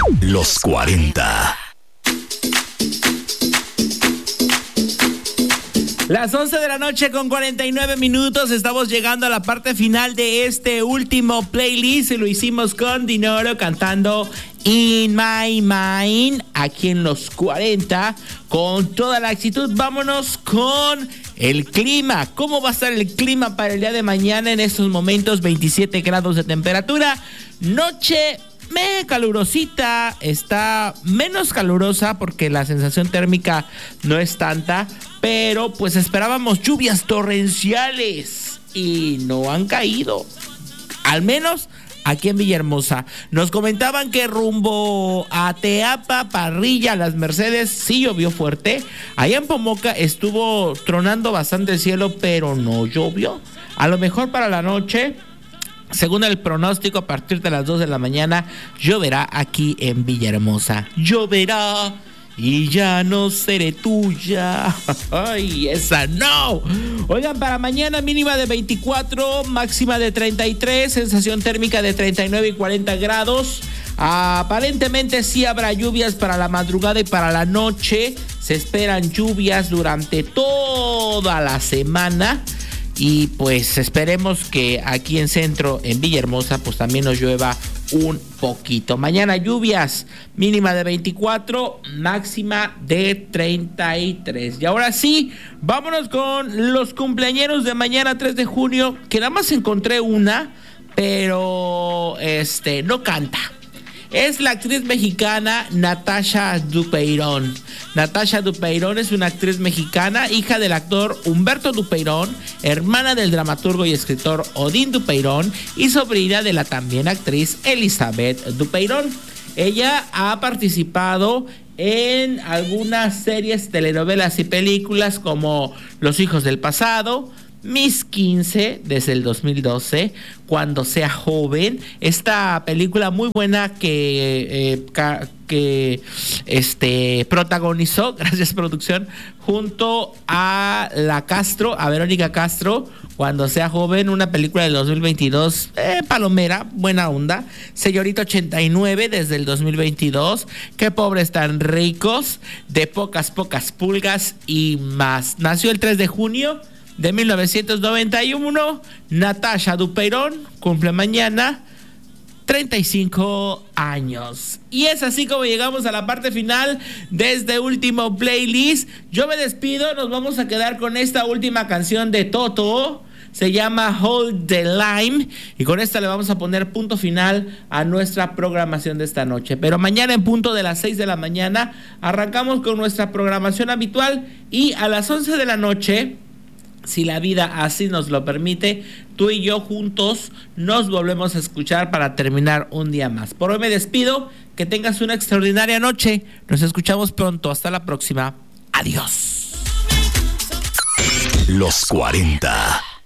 Los 40. Las 11 de la noche con 49 minutos. Estamos llegando a la parte final de este último playlist. Y lo hicimos con Dinoro cantando In My Mind aquí en Los 40 con toda la actitud. Vámonos con el clima. ¿Cómo va a estar el clima para el día de mañana? En estos momentos 27 grados de temperatura. Noche calurosita, está menos calurosa porque la sensación térmica no es tanta, pero pues esperábamos lluvias torrenciales y no han caído, al menos aquí en Villahermosa. Nos comentaban que rumbo a Teapa, Parrilla, Las Mercedes sí llovió fuerte. Allá en Pomoca estuvo tronando bastante el cielo, pero no llovió. A lo mejor para la noche, según el pronóstico, a partir de las 2 de la mañana lloverá aquí en Villahermosa. Lloverá y ya no seré tuya. Ay, esa no. Oigan, para mañana mínima de 24, máxima de 33, sensación térmica de 39 y 40 grados. Aparentemente sí habrá lluvias para la madrugada y para la noche. Se esperan lluvias durante toda la semana. Y pues esperemos que aquí en centro, en Villahermosa, pues también nos llueva un poquito. Mañana lluvias, mínima de 24, máxima de 33. Y ahora sí, vámonos con los cumpleañeros de mañana 3 de junio, que nada más encontré una, pero no canta. Es la actriz mexicana Natasha Dupeirón. Natasha Dupeirón es una actriz mexicana, hija del actor Humberto Dupeirón, hermana del dramaturgo y escritor Odín Dupeirón y sobrina de la también actriz Elizabeth Dupeirón. Ella ha participado en algunas series, telenovelas y películas como Los hijos del pasado, Mis 15 desde el 2012, Cuando sea joven, esta película muy buena que protagonizó, gracias producción, junto a Verónica Castro, Cuando sea joven, una película del 2022, palomera, buena onda. Señorita 89 desde el 2022, Qué pobres tan ricos, De pocas pulgas y más. Nació el 3 de junio de 1991, Natasha Dupeirón cumple mañana 35 años. Y es así como llegamos a la parte final de este último playlist. Yo me despido, nos vamos a quedar con esta última canción de Toto. Se llama Hold the Line y con esta le vamos a poner punto final a nuestra programación de esta noche. Pero mañana en punto de las 6 de la mañana arrancamos con nuestra programación habitual y a las 11 de la noche, si la vida así nos lo permite, tú y yo juntos nos volvemos a escuchar para terminar un día más. Por hoy me despido, que tengas una extraordinaria noche. Nos escuchamos pronto, hasta la próxima. Adiós. Los 40.